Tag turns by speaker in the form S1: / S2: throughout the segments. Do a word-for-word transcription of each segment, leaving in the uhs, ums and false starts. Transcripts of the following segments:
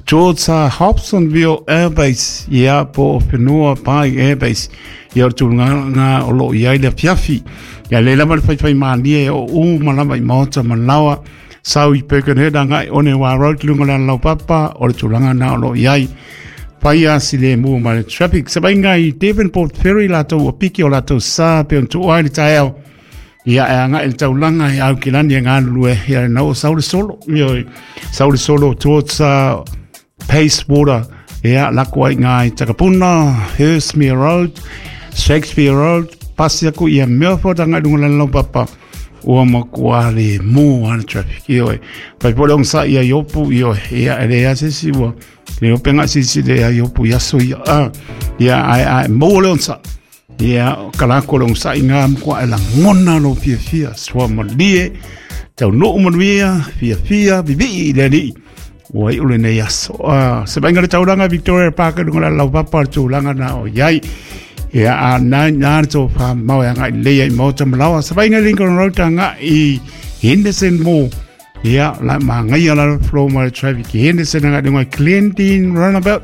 S1: towards uh, Hobsonville Air Base, ia po Whenua Pai Air Base, ia o tū ngā ngā o lo ia i le piafi, ia le lama le whaiwhai mānie o u malama i maota malawa, sau i Birkenhead ngai one wā road lunga la lau papa, o le tūlanga nā o lo iai, pai a si le mua ma le traffic, sa bai ngai Devonport Ferry la tau o piki o la tau sā, pe on tu oai le tae au, ia e anga il tau langa i au kilani e ngā lue, ia e nau o Sauri Solo, ia Sauri Solo towards uh, Pace Water, ia lakua i ngā i Takapuna, Hurstmere Road, Shakespeare Road, pasi aku ia Milford anga lunga lau papa, ua makua le mu ana traffic, ia e, pai pole on sa ia iopu, ia ia e lea sisi ua, le openga sisi le ia iopu yaso ia, ah, ia ai ai mo le on sa, ia kalako le on sa i ngā mkua e la ngona lo fia fia, swa malie, tau no umanuia, fia fia, bibi i le ni, ua i ule ne yaso, ah, sebainga le tauranga Victoria Park lunga lau papa tu langa na o iai, ia a nai nā to pa mau nga i lea i mauta malawa, sebainga Lincoln Road nga i Henderson mo, ia la ma ngai ala flow ma traffic i Henderson nga lunga Cleantine Runabout,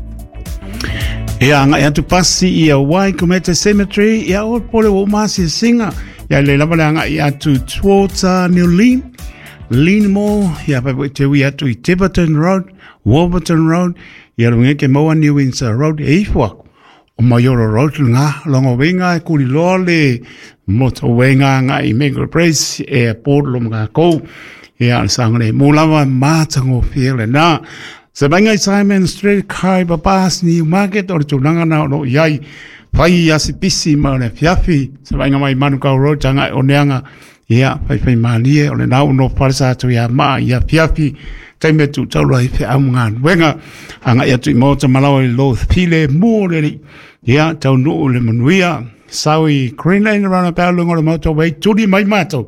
S1: ia nga i atu pasi i a Waikato Cemetery, ia o pole o masi singa, ia le lama le nga i atu towards uh, New Lynn, Linmore, ia pa te ui atu i Tiverton Road, Wolverton Road, ia runga ke maua New Windsor Road, e ifuaku, o Mayoro Road ngā, longo wenga e kuri loa le, moto wenga ngā i Mangrove Place, e a pōrlo mga kou, e a sangre, mūlawa mātango whiele nā, se bainga i Simon Street, kai papas ni market, o le tūnanga nā o no iai, whai asi pisi ma o le fiafi, se bainga mai Manukau Road, tanga o neanga, ia, whai whai mālie, o le nau no parisa atu ia maa, ia fiafi, taime tu taula i whi au ngā wenga, anga ia tui mōta malawa i lo pile mōreri, ia tau nuu le manuia, sau i Green Lane Runabout lunga le motorway, turi mai mātou,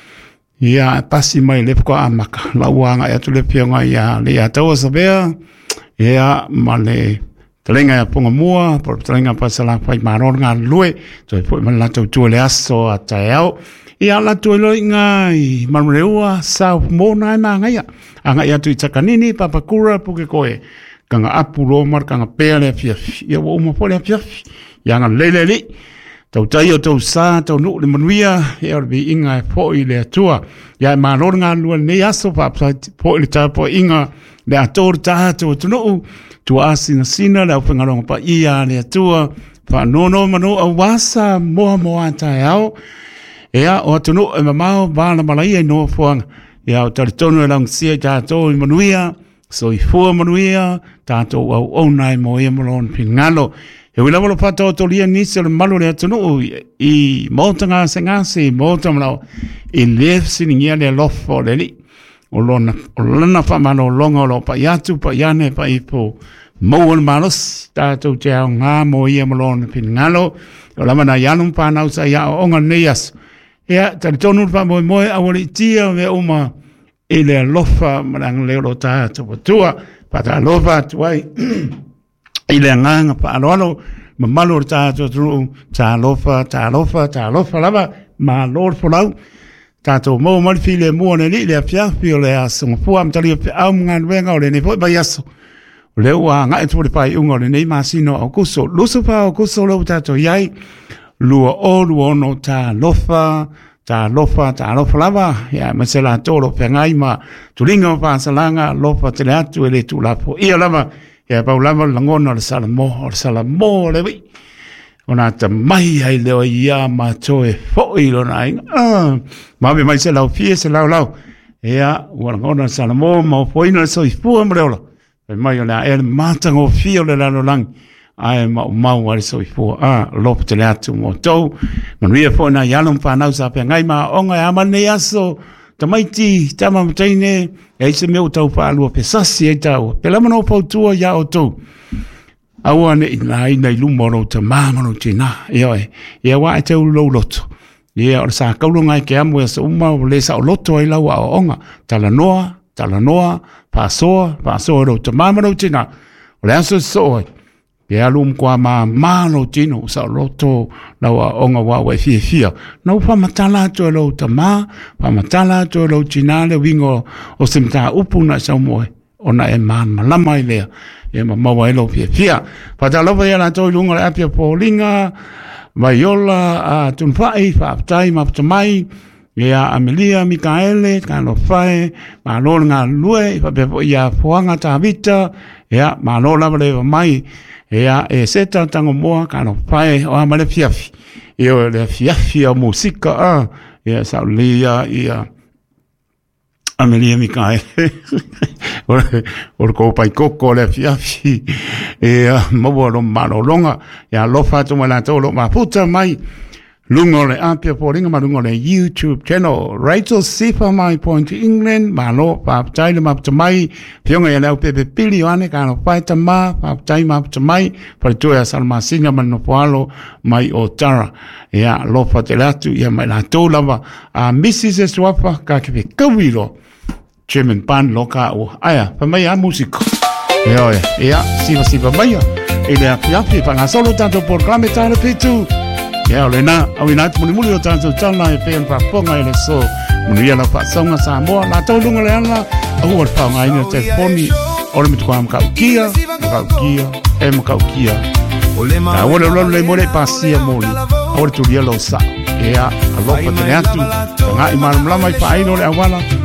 S1: ia pasi mai le pukua amaka, lau anga ia tu le pionga ia le ia taua sabea, ia ma le talenga ia punga mua, por talenga pasala whai māronga lue, toi pui man latou tua le aso a tae au, ia latou e loi ngai, manureua, sau mōna e mā ngaia, anga ia tu i takanini, papakura, puke koe, kanga apu romar, kanga pēa lea fiafi, ia wa uma po lea fiafi, ia nga lele li, tau tai o tau sā, tau nuk le manuia, ia orbi inga e po i lea tua, ia e mālor ngā lua ne aso, papsa po i le tā po inga, lea tōru tātou tu nuu, tua asina sina, lea upengaronga pa ia lea tua, wha nono manu a wasa, moa moa tai au, ia o atu nuu e mamau, bāna malai e noa fuanga, ia o tari tonu e lang sia tātou i manuia, so i fua manuia, tātou au onai mo e malon pingalo. E wila wala pata o tolia nisi o le malu le atunu i mauta ngā se ngāsi, mauta malau, i lef sini ngia le lofo le li. O lona, o lana pa malo longa o lo pa iatu pa iane pa ipo mou al malos, tātou te au ngā mo e malon pingalo, o lama na yanum pa nausa ia o onga neias. Ia, tari tonu pa moe moe awali tia me uma, i le alofa marang leo lo tātou patua, pata alofa tuai, i le nganga pa aloalo, ma malo tātou turu, tā alofa, tā alofa, tā alofa lava, ma lor polau, tātou mou marifi le mua ne li, le fiafi o le aso, ngapua amtali o au mga nuenga o le ne poi bai aso, le ua ngai tūre pai unga o le nei masino au kuso, luso pa au kuso lau tātou iai, lua o lua ono tā alofa, tā lofa, tā lofa lava, ia masela tōro pengai ma tulinga o pāsalanga, lofa tele atu e le tūlapo. Ia lava, ia pau lava langona o le salamo, o le salamo le wi. O nā ta mai ai leo ia ma toe fōi lo nā inga. Ah, mawe mai se lau fie, se lau lau. Ia, ua langona o salamo, ma o fōina le soi fua mreola. Pai mai o le a e mātanga o fie o le lano langi. Ai ma mau wale so i fua a lopo te le atu mo tau manuia fo na yalum pa nau sa pe ngai ma onga ya mane aso tamaiti tama mtaine e se meu tau pa alu pe sasi e tau pe la mano pa tua ya o tau awa ne nai nei lumoro te mamano tina e oi e wa te lo loto e o sa kaulu ngai ke amu e sa uma le sa loto ai la wa onga tala noa tala noa pa soa pa soa ro te mamano tina o le aso so Pe alum kwa ma malo tino sa loto na wa onga wa wa fia fia. Na upa matala to lo ta ma, pa matala to lo tinale wingo o simta upu na sa moe. ona e man malama ile e ma mawa elo fia fia pa ta lova ia la toi lunga le apia polinga vaiola a tunfai fa tai ma tamai ia Amelia Mikaele kano fai ma lo nga lue fa be ia fuanga ta vita ia ma lo la le mai ia e seta tango moa kano fai o ma le fiafi ia le fiafi a musika a ia sa lia ia Amelia Mikaele o ko pai koko le fiafi e mo lo malo longa ya lo fa to la to lo ma puta mai lungo le apia poringa ma lungo le YouTube channel Rachel Sifa my point England ma lo pa tai le ma mai pionga ya le pepe pilione ka no pai tama pa tai ma mai pa to ya salma singa ma no palo mai o tara ya lo fa te latu ya mai la to lava a Missus Swafa ka ke kawilo Chairman Pan loka o aya pa mai a musico ya ya siva siva mai ele a fiafi pa na solo tanto por clame tale pitu ya le na au ina tu muli o tanto tala e pe pa ponga ele so muli ala fa songa sa mo la to lunga le ala au fa ngai no te poni o le mitwa ka kia ka kia e mo ka kia a o le lo le mo le pasia mo o tu dia lo sa ya a lo pa te atu ngai ma la mai pa ino le awala